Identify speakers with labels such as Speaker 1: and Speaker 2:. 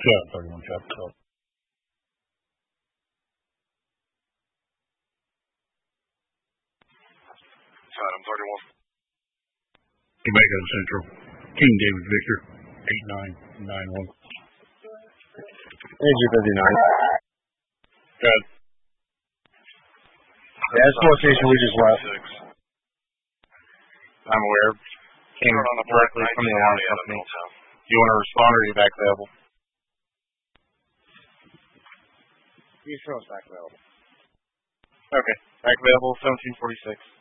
Speaker 1: Yeah, 31 chapter 12.
Speaker 2: Item 31.
Speaker 1: Jamaica Central. King David Victor. 8991.
Speaker 3: AG 59.
Speaker 1: Good.
Speaker 3: Yeah, it's the location we just left.
Speaker 4: I'm aware. Came directly from the alarm company. Do you want to respond or are you back available?
Speaker 3: You show us back available.
Speaker 4: Okay. Back available, 1746.